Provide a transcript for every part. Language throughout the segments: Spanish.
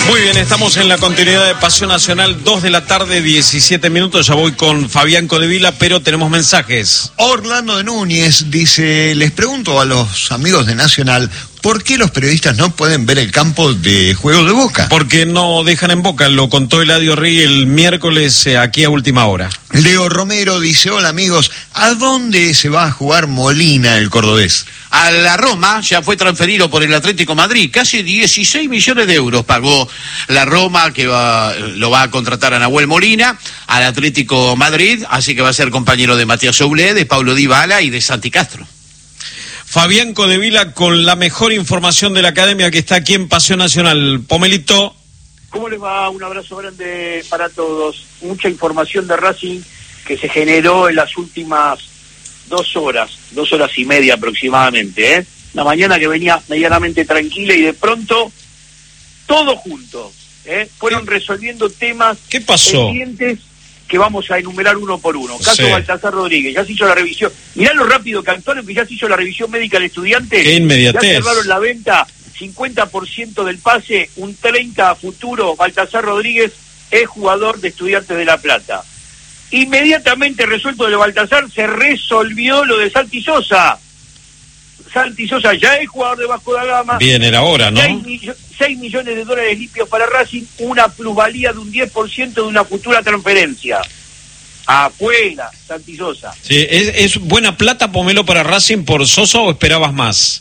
Muy bien, estamos en la continuidad de Pasión Nacional, 2 de la tarde, 17 minutos. Ya voy con Fabián Codevila, pero tenemos mensajes. Orlando de Núñez dice: les pregunto a los amigos de Nacional, ¿por qué los periodistas no pueden ver el campo de juego de Boca? Porque no dejan en Boca, lo contó Eladio Rey el miércoles aquí a última hora. Leo Romero dice: hola amigos, ¿a dónde se va a jugar Molina, el cordobés? A la Roma, ya fue transferido por el Atlético Madrid, casi 16 millones de euros pagó la Roma, que lo va a contratar a Nahuel Molina, al Atlético Madrid, así que va a ser compañero de Matías Soulé, de Paulo Dybala y de Santi Castro. Fabián Codevila con la mejor información de la academia que está aquí en Pasión Nacional. Pomelito. ¿Cómo les va? Un abrazo grande para todos. Mucha información de Racing que se generó en las últimas 2 horas y media aproximadamente, ¿eh? La mañana que venía medianamente tranquila y de pronto todo junto, fueron resolviendo temas pendientes que vamos a enumerar uno por uno. Caso Baltasar Rodríguez, ya se hizo la revisión. Mirá lo rápido que actuaron, que ya se hizo la revisión médica del estudiante. ¡Qué inmediatez! Ya cerraron la venta, 50% del pase, un 30% a futuro. Baltasar Rodríguez es jugador de Estudiantes de La Plata. Inmediatamente resuelto de Baltasar, se resolvió lo de Santi Sosa. Santi Sosa ya es jugador de Vasco da Gama. Bien, era hora, ¿no? 6 millones de dólares limpios para Racing, una plusvalía de un 10% de una futura transferencia. Afuera, Santi Sosa. Sí, ¿es buena plata, Pomelo, para Racing por Sosa o esperabas más?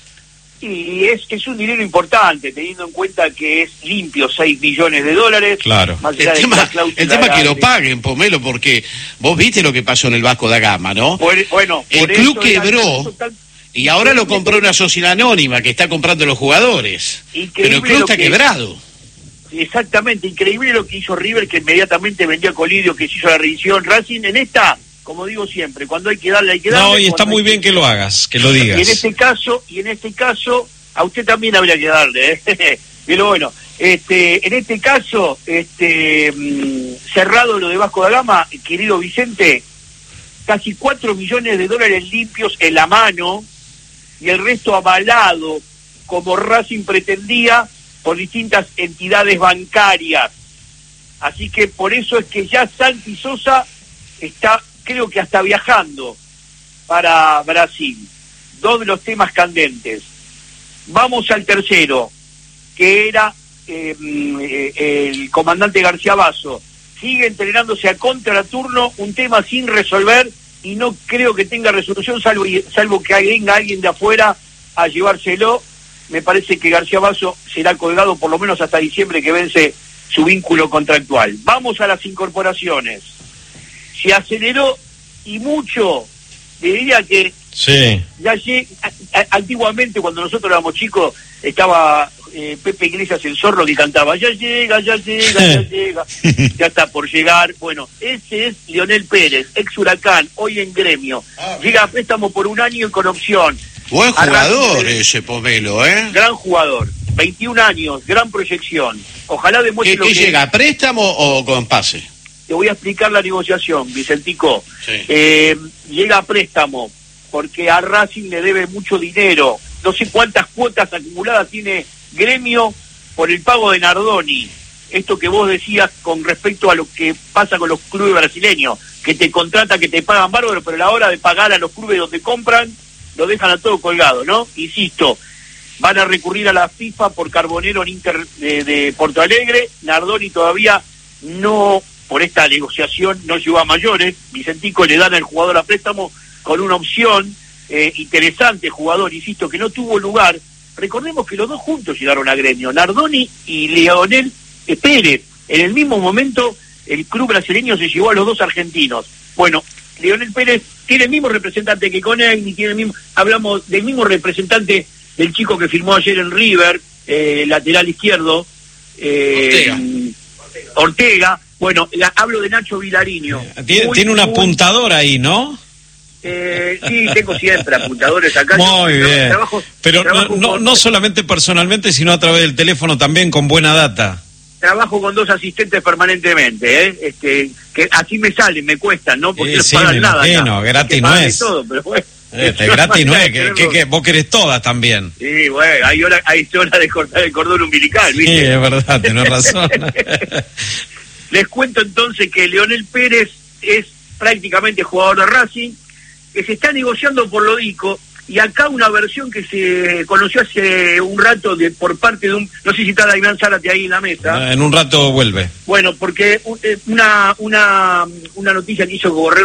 Y es un dinero importante, teniendo en cuenta que es limpio 6 millones de dólares. Claro. El tema es que lo paguen, Pomelo, porque vos viste lo que pasó en el Vasco da Gama, ¿no? El club quebró y ahora lo compró una sociedad anónima que está comprando los jugadores. Pero el club está quebrado. Exactamente, increíble lo que hizo River, que inmediatamente vendió a Colidio, que se hizo la revisión. Racing en esta, como digo siempre, cuando hay que darle, hay que darle. No, y está muy bien que lo hagas, que lo digas. Y en este caso, a usted también habría que darle, Pero bueno, en este caso, cerrado lo de Vasco da Gama, querido Vicente, casi 4 millones de dólares limpios en la mano, y el resto avalado, como Racing pretendía, por distintas entidades bancarias. Así que por eso es que ya Santi Sosa está, creo que hasta viajando para Brasil. 2 de los temas candentes. Vamos al tercero, que era el comandante García Basso. Sigue entrenándose a contraturno, un tema sin resolver, y no creo que tenga resolución, salvo que venga alguien de afuera a llevárselo. Me parece que García Basso será colgado por lo menos hasta diciembre, que vence su vínculo contractual. Vamos a las incorporaciones. Se aceleró y mucho. Diría que ya antiguamente, cuando nosotros éramos chicos, estaba Pepe Iglesias, el zorro, que cantaba ya llega, ya está por llegar. Bueno, ese es Leonel Pérez, ex Huracán, hoy en Gremio. Llega a préstamo por 1 año y con opción. Buen jugador ese Pomelo, Gran jugador, 21 años, gran proyección. Ojalá demuestre lo que... ¿Qué llega, a préstamo o con pase? Te voy a explicar la negociación, Vicentico. Llega a préstamo, porque a Racing le debe mucho dinero. No sé cuántas cuotas acumuladas tiene Gremio por el pago de Nardoni. Esto que vos decías con respecto a lo que pasa con los clubes brasileños, que te contratan, que te pagan bárbaro, pero a la hora de pagar a los clubes donde compran, lo dejan a todo colgado, ¿no? Insisto, van a recurrir a la FIFA por Carbonero en Inter de Porto Alegre. Nardoni todavía no, por esta negociación, no llegó a mayores. Vicentico le dan al jugador a préstamo con una opción, interesante jugador, insisto, que no tuvo lugar. Recordemos que los dos juntos llegaron a Gremio, Nardoni y Leonel Pérez. En el mismo momento, el club brasileño se llevó a los 2 argentinos. Bueno, Leonel Pérez tiene el mismo representante que Conegni, hablamos del mismo representante del chico que firmó ayer en River, lateral izquierdo, Ortega. Bueno, hablo de Nacho Vilariño. Tiene un apuntador ahí, ¿no? Sí, tengo siempre apuntadores acá. Muy bien. Pero no solamente personalmente, sino a través del teléfono también, con buena data. Trabajo con 2 asistentes permanentemente, que así me salen, me cuestan, ¿no? Porque no pagan nada. No, gratis no es. Todo, pero bueno, Gratis no es, que vos querés todas también. Sí, bueno, hay hora de cortar el cordón umbilical, ¿viste? Sí, es verdad, tenés razón. Les cuento entonces que Leonel Pérez es prácticamente jugador de Racing, que se está negociando por Lodico, y acá una versión que se conoció hace un rato por parte de no sé si está Daimán Zárate ahí en la mesa. En un rato vuelve. Bueno, porque una noticia que hizo correr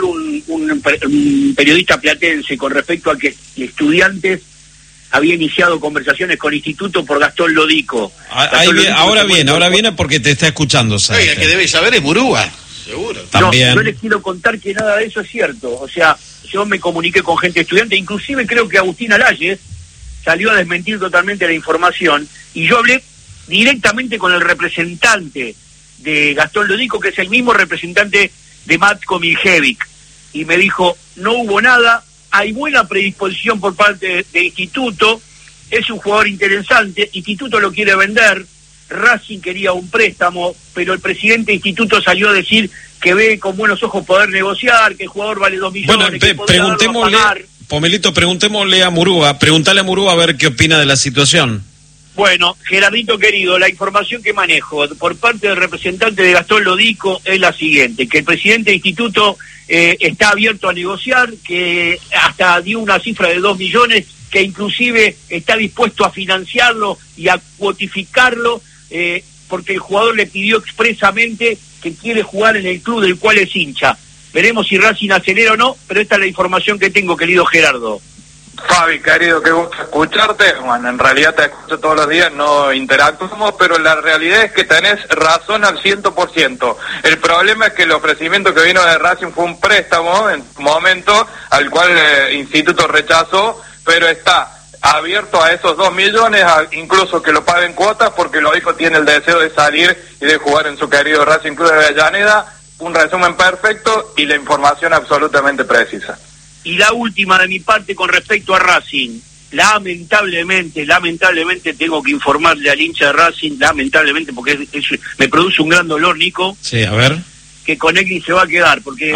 un periodista platense con respecto a que Estudiantes había iniciado conversaciones con Instituto por Gastón Lodico. Ahora viene porque te está escuchando, ¿sabes? El que debe saber es Murúa, seguro. También. No, yo les quiero contar que nada de eso es cierto. O sea, yo me comuniqué con gente estudiante, inclusive creo que Agustín Alayes salió a desmentir totalmente la información, y yo hablé directamente con el representante de Gastón Lodico, que es el mismo representante de Matko Miljevic, y me dijo, no hubo nada, hay buena predisposición por parte de Instituto, es un jugador interesante, Instituto lo quiere vender, Racing quería un préstamo, pero el presidente de Instituto salió a decir que ve con buenos ojos poder negociar, que el jugador vale 2 millones. Bueno, preguntémosle a Murúa, preguntale a Murúa a ver qué opina de la situación. Bueno, Gerardito querido, la información que manejo por parte del representante de Gastón Lodico es la siguiente, que el presidente de Instituto está abierto a negociar, que hasta dio una cifra de 2 millones, que inclusive está dispuesto a financiarlo y a cuotificarlo, porque el jugador le pidió expresamente que quiere jugar en el club del cual es hincha. Veremos si Racing acelera o no, pero esta es la información que tengo, querido Gerardo. Fabi, querido, qué gusto escucharte. Bueno, en realidad te escucho todos los días, no interactuamos, pero la realidad es que tenés razón al 100%. El problema es que el ofrecimiento que vino de Racing fue un préstamo en su momento, al cual el instituto rechazó, pero está abierto a esos 2 millones, incluso que lo paguen cuotas, porque Lodico tiene el deseo de salir y de jugar en su querido Racing Club de Avellaneda. Un resumen perfecto y la información absolutamente precisa. Y la última de mi parte con respecto a Racing, lamentablemente tengo que informarle al hincha de Racing, lamentablemente, porque me produce un gran dolor, Nico. Sí, a ver. Que Conegli se va a quedar, porque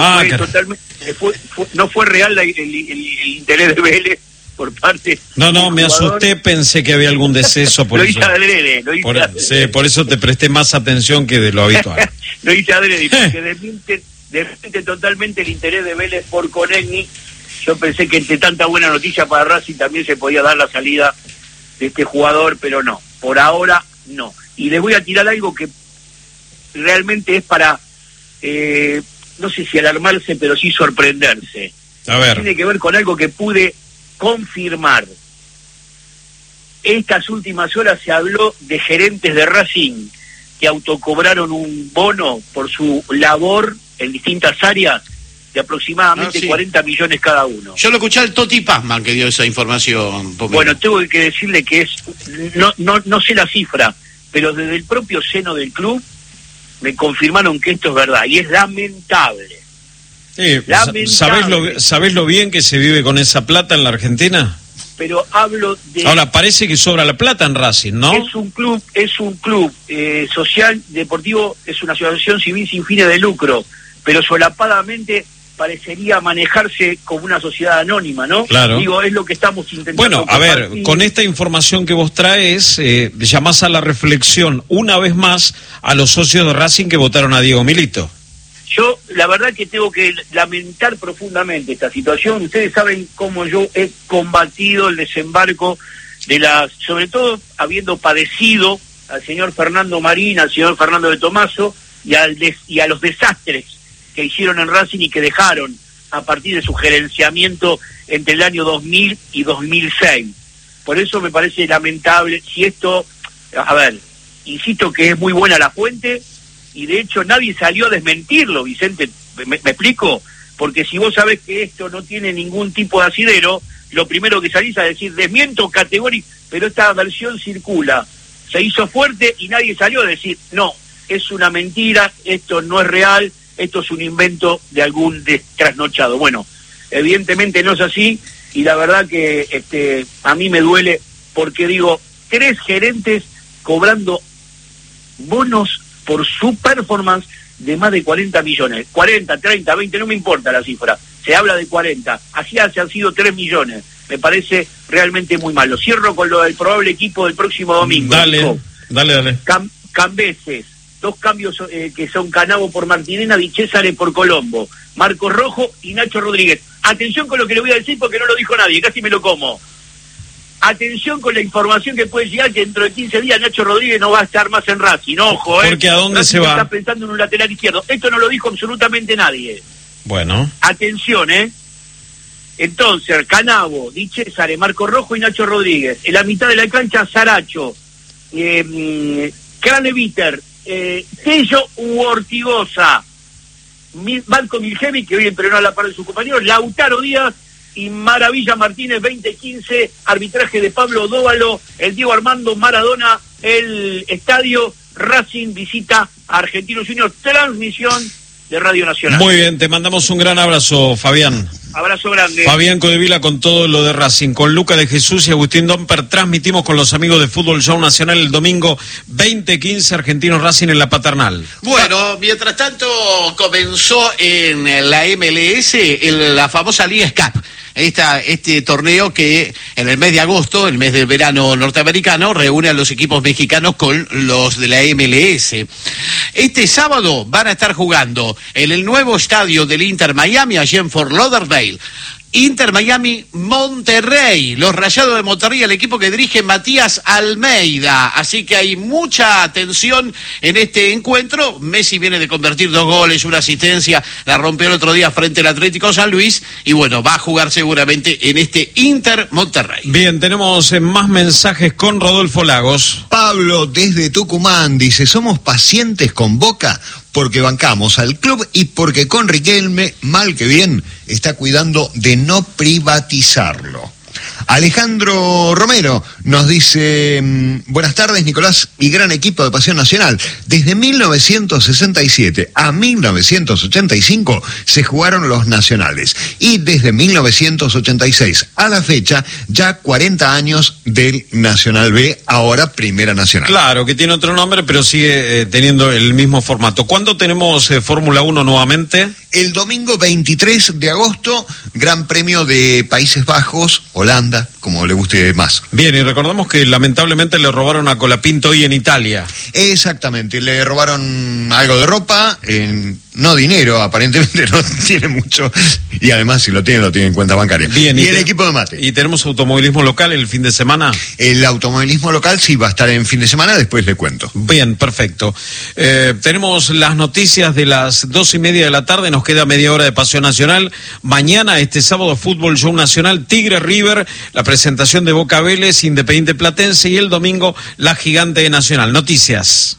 no fue real el interés de Vélez por parte. No, me asusté, pensé que había algún deceso. Por lo eso. Hice adrede, lo hice adrede. Sí, por eso te presté más atención que de lo habitual. Lo hice adrede, porque desmiente totalmente el interés de Vélez por Conegli. Yo pensé que entre tanta buena noticia para Racing también se podía dar la salida de este jugador, pero no, por ahora no. Y les voy a tirar algo que realmente es para, no sé si alarmarse, pero sí sorprenderse. A ver. Tiene que ver con algo que pude confirmar. Estas últimas horas se habló de gerentes de Racing que autocobraron un bono por su labor en distintas áreas de aproximadamente 40 millones cada uno. Yo lo escuché al Toti Pazman que dio esa información. Bueno, tengo que decirle que no sé la cifra, pero desde el propio seno del club me confirmaron que esto es verdad, y es lamentable. Sí, ¿sabés lo bien que se vive con esa plata en la Argentina? Pero hablo de... Ahora, parece que sobra la plata en Racing, ¿no? Es un club social, deportivo, es una asociación civil sin fines de lucro, pero solapadamente parecería manejarse como una sociedad anónima, ¿no? Claro. Digo, es lo que estamos intentando. Bueno, a ver, con esta información que vos traes, llamás a la reflexión una vez más a los socios de Racing que votaron a Diego Milito. Yo, la verdad que tengo que lamentar profundamente esta situación. Ustedes saben cómo yo he combatido el desembarco sobre todo habiendo padecido al señor Fernando Marín, al señor Fernando de Tomaso y a los desastres que hicieron en Racing y que dejaron a partir de su gerenciamiento entre el año 2000 y 2006. Por eso me parece lamentable si esto, a ver, insisto que es muy buena la fuente y de hecho nadie salió a desmentirlo, Vicente, ¿me explico? Porque si vos sabés que esto no tiene ningún tipo de asidero, lo primero que salís a decir, desmiento categórico, pero esta versión circula, se hizo fuerte y nadie salió a decir, no, es una mentira, esto no es real, esto es un invento de algún trasnochado. Bueno, evidentemente no es así, y la verdad que a mí me duele, porque digo, 3 gerentes cobrando bonos por su performance de más de 40 millones, 40, 30, 20, no me importa la cifra, se habla de 40, así han sido 3 millones. Me parece realmente muy malo. Cierro con lo del probable equipo del próximo domingo. Dale. Cambeses, 2 cambios que son Canavo por Martinena, Di Césare por Colombo, Marcos Rojo y Nacho Rodríguez. Atención con lo que le voy a decir porque no lo dijo nadie, casi me lo como. Atención con la información que puede llegar, que dentro de 15 días Nacho Rodríguez no va a estar más en Racing. Ojo, Porque ¿a dónde Racing se va? Está pensando en un lateral izquierdo. Esto no lo dijo absolutamente nadie. Bueno. Atención, Entonces, Canavo, Di Césare, Marcos Rojo y Nacho Rodríguez. En la mitad de la cancha, Saracho, Craneviter, Tello u Ortigosa, Marco Miljevic, que hoy entrenó a la par de sus compañeros, Lautaro Díaz y Maravilla Martínez, 2015, arbitraje de Pablo Dóvalo, el Diego Armando Maradona, el estadio Racing visita a Argentinos Juniors, transmisión de Radio Nacional. Muy bien, te mandamos un gran abrazo, Fabián. Abrazo grande. Fabián Codevila con todo lo de Racing. Con Luca de Jesús y Agustín Domper transmitimos con los amigos de Fútbol Show Nacional el domingo 20:15 Argentinos Racing en la Paternal. Bueno, mientras tanto comenzó en la MLS la famosa Liga Cup. Este torneo que en el mes de agosto, el mes del verano norteamericano, reúne a los equipos mexicanos con los de la MLS. Este sábado van a estar jugando en el nuevo estadio del Inter Miami, allí en Fort Lauderdale. Inter Miami Monterrey, los Rayados de Monterrey, el equipo que dirige Matías Almeida, así que hay mucha atención en este encuentro. Messi viene de convertir 2 goles, una asistencia, la rompió el otro día frente al Atlético San Luis y bueno, va a jugar seguramente en este Inter Monterrey. Bien, tenemos más mensajes con Rodolfo Lagos. Pablo desde Tucumán dice, somos pacientes con Boca porque bancamos al club y porque con Riquelme, mal que bien, está cuidando de no privatizarlo. Alejandro Romero nos dice, buenas tardes Nicolás y gran equipo de Pasión Nacional. Desde 1967 a 1985 se jugaron los nacionales y desde 1986 a la fecha ya 40 años del Nacional B, ahora Primera Nacional. Claro, que tiene otro nombre pero sigue teniendo el mismo formato. ¿Cuándo tenemos Fórmula 1 nuevamente? El domingo 23 de agosto, Gran Premio de Países Bajos, Holanda, como le guste más. Bien, y recordamos que lamentablemente le robaron a Colapinto hoy en Italia. Exactamente, le robaron algo de ropa, no dinero, aparentemente no tiene mucho, y además si lo tiene en cuenta bancaria. Bien, y el equipo de mate. ¿Y tenemos automovilismo local el fin de semana? El automovilismo local sí va a estar en fin de semana, después le cuento. Bien, perfecto. Tenemos las noticias de las 2:30 de la tarde, nos queda media hora de Pasión Nacional. Mañana, este sábado, Fútbol Show Nacional, Tigre River, la presentación de Boca Vélez, Independiente Platense y el domingo, la Gigante de Nacional. Noticias.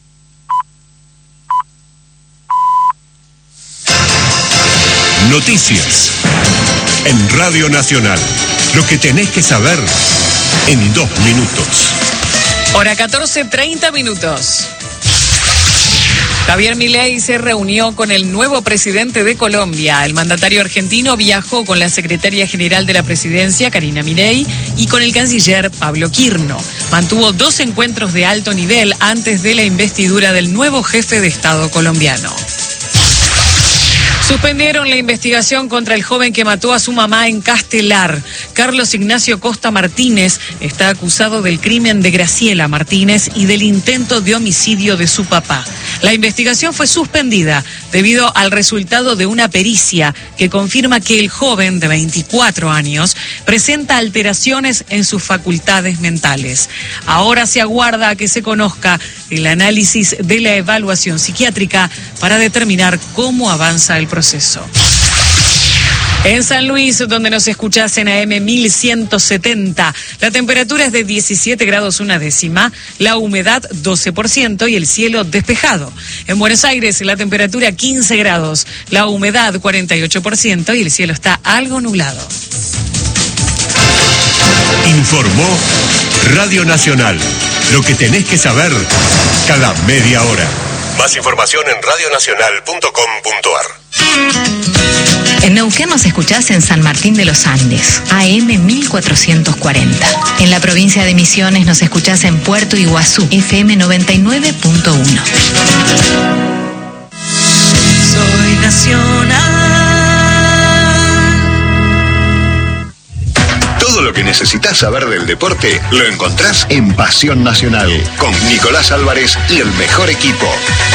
Noticias en Radio Nacional. Lo que tenés que saber en 2 minutos. Hora 14:30 minutos. Javier Milei se reunió con el nuevo presidente de Colombia. El mandatario argentino viajó con la secretaria general de la presidencia, Karina Milei, y con el canciller Pablo Quirno. Mantuvo 2 encuentros de alto nivel antes de la investidura del nuevo jefe de Estado colombiano. Suspendieron la investigación contra el joven que mató a su mamá en Castelar. Carlos Ignacio Costa Martínez está acusado del crimen de Graciela Martínez y del intento de homicidio de su papá. La investigación fue suspendida debido al resultado de una pericia que confirma que el joven de 24 años presenta alteraciones en sus facultades mentales. Ahora se aguarda a que se conozca el análisis de la evaluación psiquiátrica para determinar cómo avanza el proceso. En San Luis, donde nos escuchás en AM 1170, la temperatura es de 17 grados 1/10, la humedad 12% y el cielo despejado. En Buenos Aires, la temperatura 15 grados, la humedad 48% y el cielo está algo nublado. Informó Radio Nacional. Lo que tenés que saber cada media hora. Más información en radionacional.com.ar. En Neuquén nos escuchás en San Martín de los Andes, AM 1440. En la provincia de Misiones nos escuchás en Puerto Iguazú, FM 99.1. Soy nacional. que necesitas saber del deporte lo encontrás en Pasión Nacional, con Nicolás Álvarez y el mejor equipo.